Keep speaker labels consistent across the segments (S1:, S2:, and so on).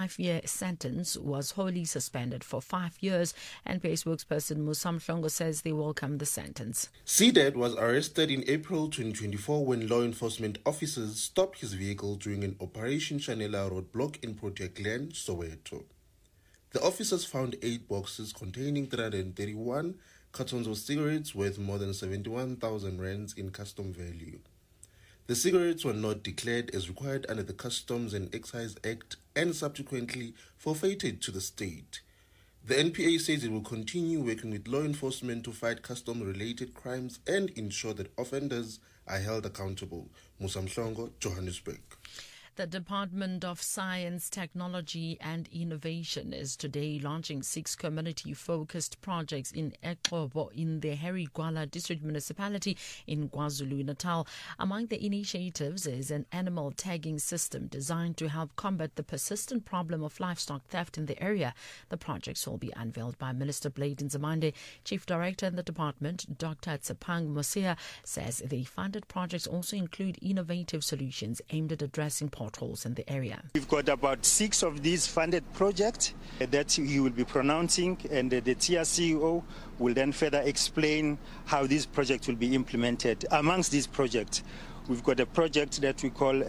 S1: 5-year sentence was wholly suspended for 5 years. NPA spokesperson Musa Mhlongo says they welcome the sentence.
S2: Seedad was arrested in April 2024 when law enforcement officers stopped his vehicle during an Operation Chanela roadblock in Protea Glen, Soweto. The officers found 8 boxes containing 331 cartons of cigarettes worth more than 71,000 rands in custom value. The cigarettes were not declared as required under the Customs and Excise Act and subsequently forfeited to the state. The NPA says it will continue working with law enforcement to fight custom-related crimes and ensure that offenders are held accountable. Musa Mhlongo, Johannesburg.
S1: The Department of Science, Technology and Innovation is today launching 6 community-focused projects in Eqobo in the Harry Gwala District Municipality in KwaZulu-Natal. Among the initiatives is an animal tagging system designed to help combat the persistent problem of livestock theft in the area. The projects will be unveiled by Minister Blade Nzimande. Chief Director in the department, Dr. Tsepang Mosia, says the funded projects also include innovative solutions aimed at addressing potholes in the area.
S3: We've got about 6 of these funded projects that he will be pronouncing, and the TRCO will then further explain how these projects will be implemented. Amongst these projects, we've got a project that we call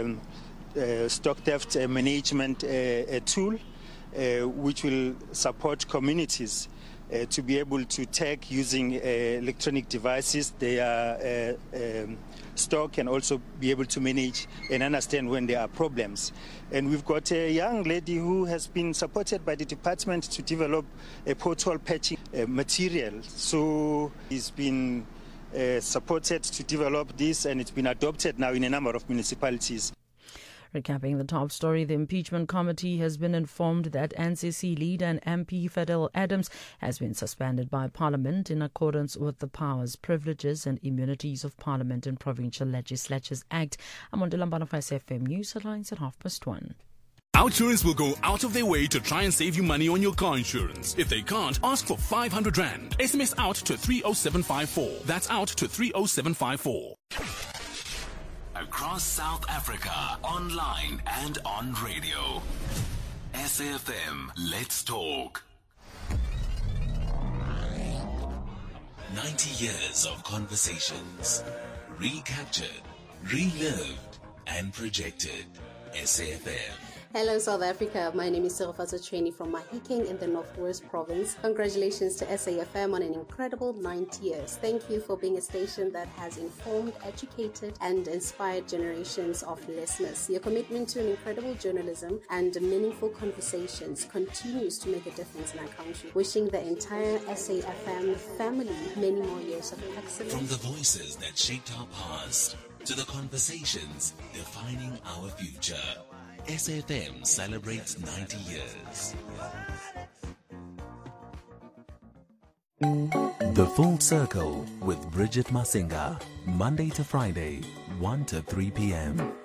S3: stock theft management tool, which will support communities to be able to tag using electronic devices their stock and also be able to manage and understand when there are problems. And we've got a young lady who has been supported by the department to develop a pothole patching material. So he's been supported to develop this, and it's been adopted now in a number of municipalities.
S1: Recapping the top story, the impeachment committee has been informed that NCC leader and MP Fidel Adams has been suspended by Parliament in accordance with the Powers, Privileges and Immunities of Parliament and Provincial Legislatures Act. I'm on Delambano for SFM News Headlines at 1:30.
S4: OUTsurance will go out of their way to try and save you money on your car insurance. If they can't, ask for 500 Rand. SMS out to 30754. That's out to 30754. Across South Africa, online and on radio. SAFM, let's talk. 90 years of conversations, recaptured, relived, and projected. SAFM.
S5: Hello South Africa, my name is Sirofasa Chweni from Mahikeng in the Northwest Province. Congratulations to SAFM on an incredible 90 years. Thank you for being a station that has informed, educated and inspired generations of listeners. Your commitment to an incredible journalism and meaningful conversations continues to make a difference in our country. Wishing the entire SAFM family many more years of excellence.
S4: From the voices that shaped our past to the conversations defining our future. SAFM celebrates 90 years. The Full Circle with Bridget Masinga, Monday to Friday, 1 to 3 p.m.